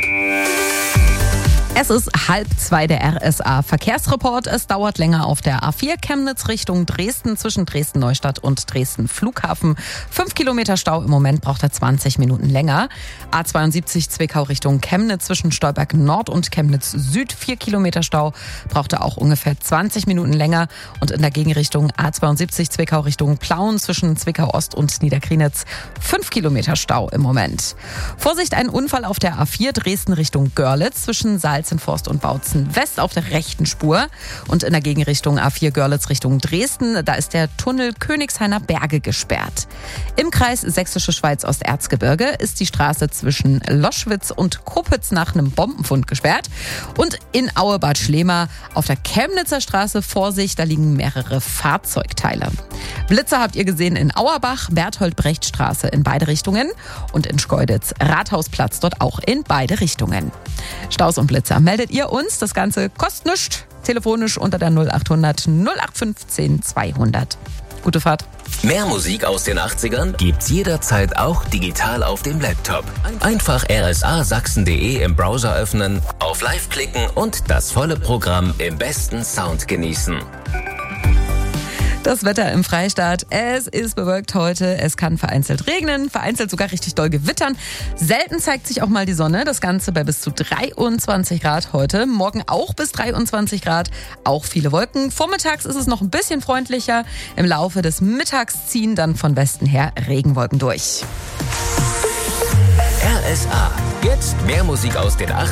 Es ist 1:30 der RSA-Verkehrsreport. Es dauert länger auf der A4 Chemnitz Richtung Dresden zwischen Dresden-Neustadt und Dresden-Flughafen. 5 Kilometer Stau, im Moment braucht er 20 Minuten länger. A72 Zwickau Richtung Chemnitz zwischen Stolberg Nord und Chemnitz Süd. 4 Kilometer Stau, braucht er auch ungefähr 20 Minuten länger. Und in der Gegenrichtung A72 Zwickau Richtung Plauen zwischen Zwickau Ost und Niederkrienitz 5 Kilometer Stau im Moment. Vorsicht, ein Unfall auf der A4 Dresden Richtung Görlitz zwischen Salzenforst und Bautzen West auf der rechten Spur. Und in der Gegenrichtung A4 Görlitz Richtung Dresden, da ist der Tunnel Königshainer Berge gesperrt. Im Kreis Sächsische Schweiz Osterzgebirge ist die Straße zwischen Loschwitz und Kopitz nach einem Bombenfund gesperrt. Und in Aue-Bad Schlema auf der Chemnitzer Straße, Vorsicht, da liegen mehrere Fahrzeugteile. Blitzer habt ihr gesehen in Auerbach, Berthold-Brecht-Straße in beide Richtungen und in Schkeuditz, Rathausplatz, dort auch in beide Richtungen. Staus und Blitzer meldet ihr uns, das Ganze kostet nichts, telefonisch unter der 0800 0815 200. Gute Fahrt. Mehr Musik aus den 80ern gibt's jederzeit auch digital auf dem Laptop. Einfach rsasachsen.de im Browser öffnen, auf Live klicken und das volle Programm im besten Sound genießen. Das Wetter im Freistaat, es ist bewölkt heute, es kann vereinzelt regnen, vereinzelt sogar richtig doll gewittern. Selten zeigt sich auch mal die Sonne, das Ganze bei bis zu 23 Grad heute. Morgen auch bis 23 Grad, auch viele Wolken. Vormittags ist es noch ein bisschen freundlicher. Im Laufe des Mittags ziehen dann von Westen her Regenwolken durch. RSA, jetzt mehr Musik aus den 80ern.